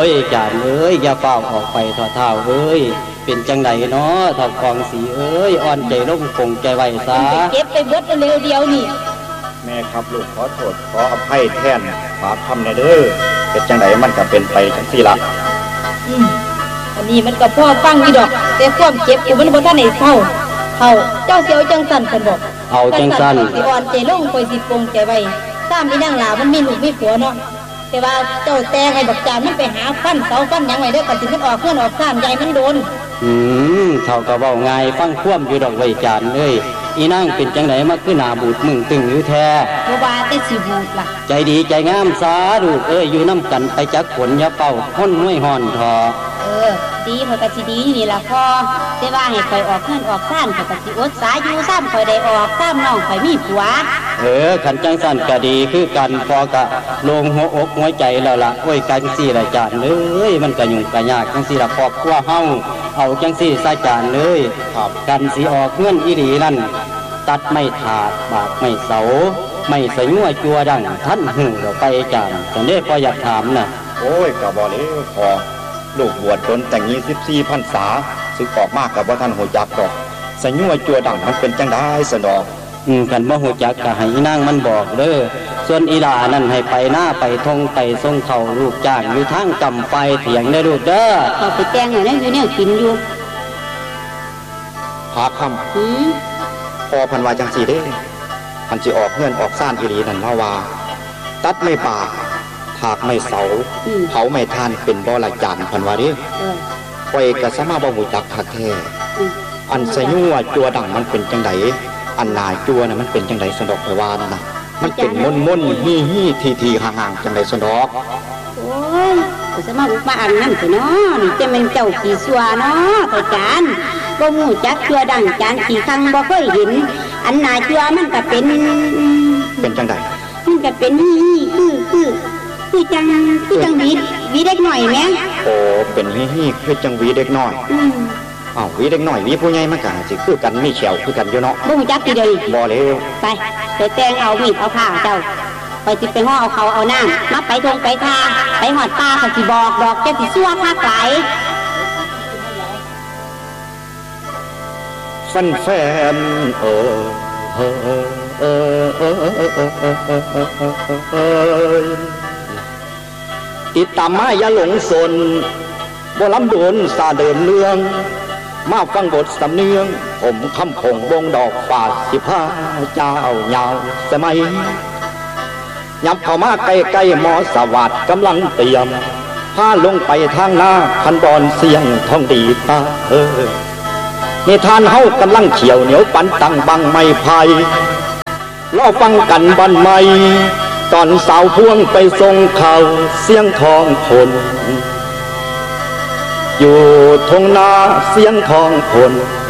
ยจานเอ้ยอย่าเฝ้าออกไปทอดเท้าเอ้ยเป็นจังไดเนาะถ้ากองสีเอ้ยอ่อนใจลงคงใจไว้ซะเก็บไปเบิดเร็วเดียวนี่แม่ครับลูกขอโทษขออภัยแทนฝากคำในเด้อเป็นจังไดมันก็เป็นไปจังซี่ละอันนี้มันก็พ่อฟังนี่ดอกแต่ความเจ็บอยู่มันบ่ทันได้เศร้าเจ้าเสียวจังสั่นเพิ่นบอกเอาจังสั่นสิอ่อนใจลงคอยสิปงใจไว้ตามที่นางหลามันมีลูกมีผัวเนาะแต่ว่าเจ้าแต่ให้บักจานมันไปหาฟันเสาฟันหยังไว้เด้อกันสิมันออกเพื่อนออกซ่านใหญ่มันโดนเท่ากับเว้าง่ายฟังคว่ำอยู่ดอกไว้จานเอ้ยอีนางเป็นจังไดมาคือหน้าบูดมึงตึงอยู่แท้บ่ว่าแต่สิบูดล่ะใจดีใจงามสาลูกเอ้ยอยู่น้ำกันไปจักผลอย่าเป่าห้นห้วยห่อนทอดีข่อยก็สิดีนี่ล่ะพ่อแต่ว่าให้ข่อยออกเพื่อนออกซ่านข่อยก็สิอดสาอยู่ซ้ำข่อยได้ออกซ้ำน้องข่อยมีผัวขันจังสั่นก็ดีคือกันพอกะลงหัวอกหัวใจแล้วล่ะโอ้ยกันสี่ละจานเลยมันก็ยุ่งก็ยากจังสี่ละครอบครัวเฮาเอาจังสี่ซาจานเลยครับกันสิออกเงื่อนอีหลีนั่นตัดไม่ถาดบากไม่เสาไม่ใส่งัวจัวดังท่านหูเราไปจานแต่เด้พออยากถามน่ะโอ้ยก็บ่เลยพอลูกบวชจนแต่ง24พรรษาสึกออกมากกับว่าท่านหูจักดอกใส่งัวจัวดังมันเป็นจังได้สนอกกันบ่หูจักก็ให้นางมันบอกเด้อส่วนอีหลานั่นให้ไปหน้าไปทงไปส่งเขาลูกจ้างอยู่ทางกำไปเถียงได้ลูกเด้อเขาไปแต่งให้นั่นอยู่เนี่ยกินอยู่พาคำพอพันวาจังสีเด้พันสิออกเงื่อนออกซ่านอีหลีนั่นเล่าว่าตัดไม่ป่าถากไม่เสาเผาไม่ทานเป็นบ่อละจานพันวาเด้ไปกะสมาบ่หูจักคักแท้อันใส่งัวจัวดังมันเป็นจังไดอันนาจัวน่ะมันเป็นจังไดสนดอกไปว่านั่นน่ะมันเป็นม่นฮีทีห่างๆจังไดสนดอกโอ้ยสมาอุปมาอันนั่นสิเนาะนี่จะเป็นเจ้าขี่ซัวเนาะไปจานบ่หูจักจัวดังจานขี่คังบ่เคยเห็นอันนาจัวมันก็เป็นจังไดมันก็เป็นคือจังวีเด็กหน่อยไหมโอ้เป็นฮีคือจังวีเด็กหน่อยวีเด็กหน่อยวีผู้ใหญ่มันกันสิคือกันมีเขียวคือกันอยู่เนาะบ่จักทีเดียวบ่เลวไปแตงเอามีดเอาผ้าเจ้าไปสิไปห่อเอาเขาเอาน้ำมาไปทงไปทาไปหอดตาเขาสิบอกดอกจะสิซั่วภาคไหลแฟนติดตามมาอย่าหลงสนบ่ลำโดนซาเดินเรื่องมาฟังบทสำเนียงผมคำพงวงดอกป่า15เจ้ายาวสมัยยับเข้ามาใกล้ๆหมอสวัสดิ์กำลังเตรียมพาลงไปทางหน้าพันบอนเสียงทองดีตาในทานเฮากำลังเขียวเหนียวปันตั้งบังไม้ไผ่รอฟังกันบันไม้ตอนสาวพวงไปทรงเขาเสียงทองคนอยู่ทงนาเสียงทองคน